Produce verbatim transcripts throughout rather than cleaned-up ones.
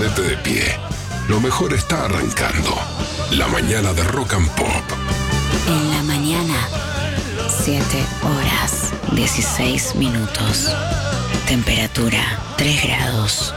ponete de pie. Lo mejor está arrancando. La mañana de Rock and Pop. En la mañana, siete horas, dieciséis minutos. Temperatura, tres grados.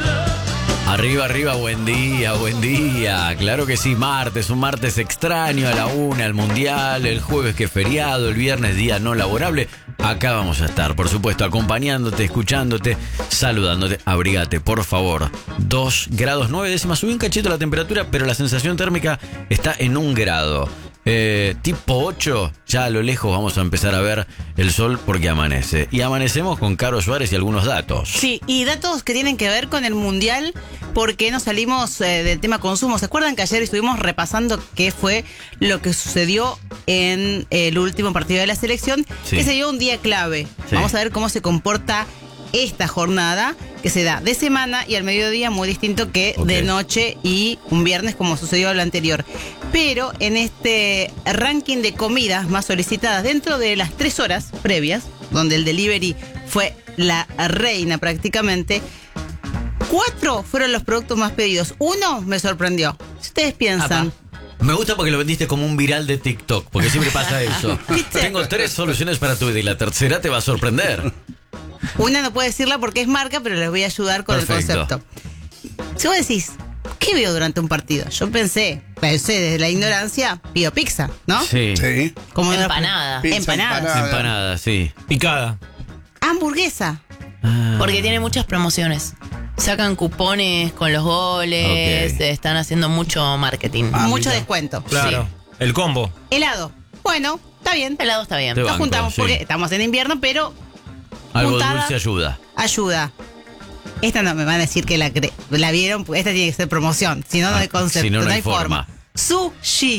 Arriba, arriba, buen día, buen día. Claro que sí, martes, un martes extraño a la una, el mundial, el jueves que es feriado, el viernes día no laborable. Acá vamos a estar, por supuesto, acompañándote, escuchándote, saludándote. Abrígate, por favor. Dos grados nueve décimas. Subí un cachito la temperatura, pero la sensación térmica está en un grado. Eh, tipo ocho, ya a lo lejos vamos a empezar a ver el sol porque amanece. Y amanecemos con Caro Suárez y algunos datos. Sí, y datos que tienen que ver con el mundial, porque nos salimos eh, del tema consumo. ¿Se acuerdan que ayer estuvimos repasando qué fue lo que sucedió en el último partido de la selección? Sí. Que se dio un día clave. Sí. Vamos a ver cómo se comporta esta jornada, que se da de semana y al mediodía, muy distinto que Ok. de noche y un viernes, como sucedió lo anterior. Pero en este ranking de comidas más solicitadas dentro de las tres horas previas, donde el delivery fue la reina prácticamente, cuatro fueron los productos más pedidos. Uno me sorprendió. Si ustedes piensan... Me gusta porque lo vendiste como un viral de TikTok, porque siempre pasa eso. ¿Viste? Tengo tres soluciones para tu vida y la tercera te va a sorprender. Una no puedo decirla porque es marca, pero les voy a ayudar con Perfecto. el concepto. Si vos decís, ¿qué veo durante un partido? Yo pensé, pensé desde la ignorancia, pido pizza, ¿no? Sí. Sí. Como una- Empanada. Pizza, Empanadas. empanada. Empanada, sí. Picada. Hamburguesa. Ah, Porque tiene muchas promociones. Sacan cupones con los goles, Ok. están haciendo mucho marketing. Ah, Mucho mira. descuento. Claro. El combo. Helado. Bueno, está bien. El helado está bien. Te Nos banco, juntamos sí. porque estamos en invierno, pero Algo juntada. dulce ayuda. ayuda. Esta no me van a decir que la, cre- la vieron, porque esta tiene que ser promoción. Si no, no Ah, hay concepto, si no, no no hay hay forma. forma. Sushi.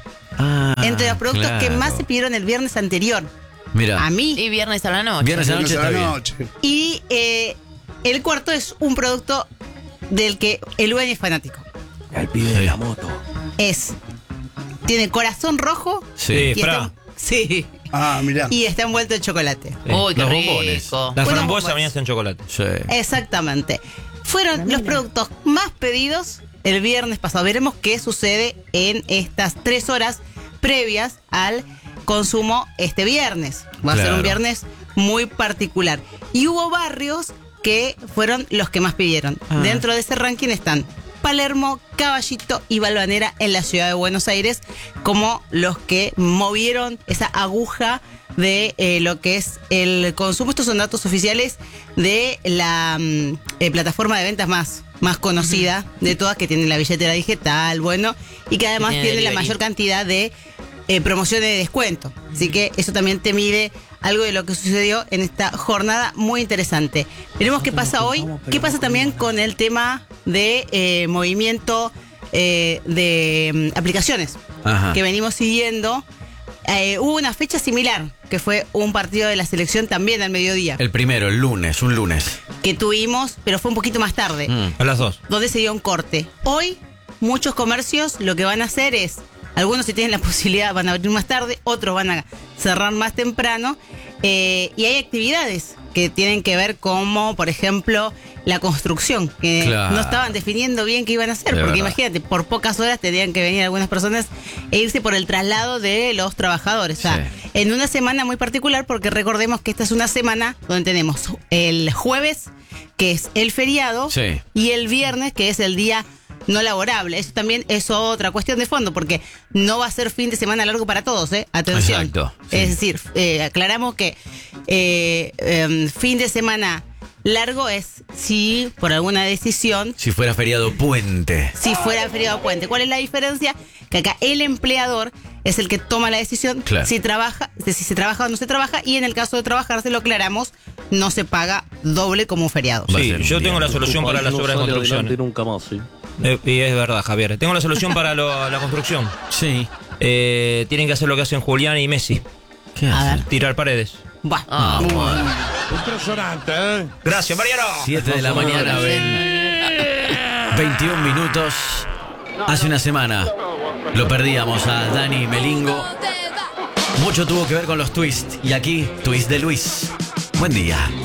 Ah, Entre los productos que claro. más se pidieron el viernes anterior. Mira, A mí. Y viernes a la noche. Viernes a la noche Viernes a está la bien. noche. Y eh, el cuarto es un producto del que el buen es fanático. El pibe de la moto. Es. Tiene corazón rojo. Sí. Y Fra. está, sí. Ah, mirá. Y está envuelto en chocolate. Uy, qué Los rico. bombones. Las Bueno, frambuesas pues. venían en chocolate. Sí. Exactamente. Fueron los productos más pedidos el viernes pasado. Veremos qué sucede en estas tres horas previas al consumo este viernes. Va a ser Claro. un viernes muy particular. Y hubo barrios que fueron los que más pidieron. Ah. Dentro de ese ranking están Palermo, Caballito y Balvanera en la ciudad de Buenos Aires como los que movieron esa aguja de eh, lo que es el consumo. Estos son datos oficiales de la mm, eh, plataforma de ventas más, más conocida de todas, que tiene la billetera digital, bueno, y que además tiene tiene la delivery. mayor cantidad de eh, promociones de descuento. Así que eso también te mide algo de lo que sucedió en esta jornada muy interesante. Veremos qué pasa hoy, qué pasa también con el tema de eh, movimiento eh, de mm, aplicaciones Ajá. que venimos siguiendo. Eh, hubo una fecha similar, que fue un partido de la selección también al mediodía, El primero, el lunes, un lunes. que tuvimos, pero fue un poquito más tarde, Mm. A las dos. donde se dio un corte. Hoy, muchos comercios lo que van a hacer es, algunos si tienen la posibilidad van a abrir más tarde, otros van a cerrar más temprano, eh, y hay actividades que tienen que ver como, por ejemplo, la construcción, que Claro. no estaban definiendo bien qué iban a hacer, De porque verdad. imagínate, por pocas horas tenían que venir algunas personas e irse por el traslado de los trabajadores. O sea, Sí. en una semana muy particular, porque recordemos que esta es una semana donde tenemos el jueves, que es el feriado, Sí. y el viernes, que es el día no laborable. Eso también es otra cuestión de fondo, porque no va a ser fin de semana largo para todos, ¿eh? Atención. Exacto, sí. Es decir, eh, aclaramos que eh, em, fin de semana largo es si por alguna decisión, Si fuera feriado puente. si fuera feriado puente. ¿Cuál es la diferencia? Que acá el empleador es el que toma la decisión Claro. si trabaja, de si se trabaja o no se trabaja, y en el caso de trabajar, se lo aclaramos, no se paga doble como un feriado. Va a Sí, ser un yo día. tengo la solución para las obras de construcción. nunca más, ¿sí? Eh, y es verdad, Javier. Tengo la solución para lo- la construcción. Sí. Eh, tienen que hacer lo que hacen Julián y Messi. ¿Qué A hacen? ver. Tirar paredes. Buah. Ah, bueno. Impresionante, ¿eh? Gracias, Mariano. siete de la mañana, veintiún minutos. Hace una semana lo perdíamos a Dani Melingo. Mucho tuvo que ver con los twists. Y aquí, twist de Luis. Buen día.